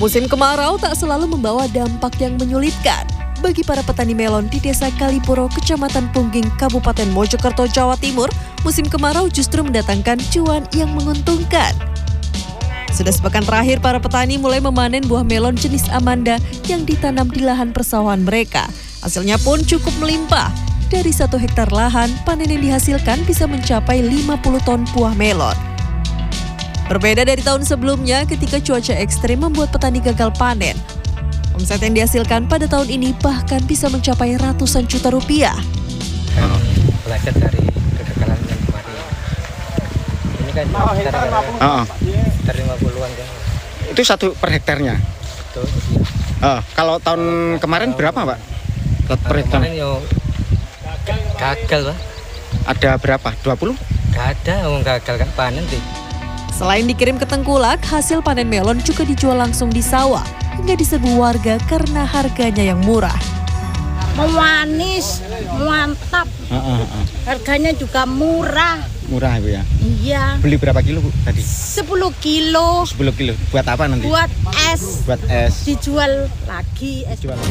Musim kemarau tak selalu membawa dampak yang menyulitkan. Bagi para petani melon di Desa Kalipuro, Kecamatan Pungging, Kabupaten Mojokerto, Jawa Timur, musim kemarau justru mendatangkan cuan yang menguntungkan. Sudah sepekan terakhir, para petani mulai memanen buah melon jenis Amanda yang ditanam di lahan persawahan mereka. Hasilnya pun cukup melimpah. Dari 1 hektar lahan, panen yang dihasilkan bisa mencapai 50 ton buah melon. Berbeda dari tahun sebelumnya ketika cuaca ekstrim membuat petani gagal panen. Omset yang dihasilkan pada tahun ini bahkan bisa mencapai ratusan juta rupiah. Belajar dari kegagalan yang kemarin. Ini kan sekitar 50-an kan. Itu 1 per hektarnya? Betul. Iya. Kalau tahun kemarin berapa, Pak? Per hektar? Kemarin yo gagal, Pak. Ada berapa? 20? Gak ada, gagal gak panen sih. Selain dikirim ke Tengkulak, hasil panen melon juga dijual langsung di sawah hingga diserbu warga karena harganya yang murah. Manis, mantap. Harganya juga murah. Murah, Bu ya? Iya. Beli berapa kilo, Bu, tadi? 10 kilo. 10 kilo. Buat apa nanti? Buat es. Buat es. Dijual lagi es. Jual.